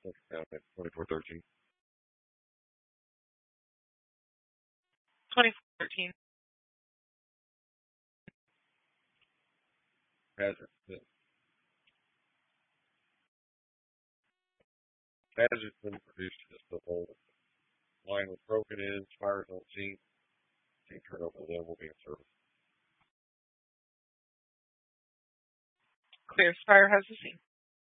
At 2413. 2413. Hazard. Hazard's been produced just the whole line was broken in, fires on scene. Can't turn over to them, will be in service. Clear. Spire has the scene.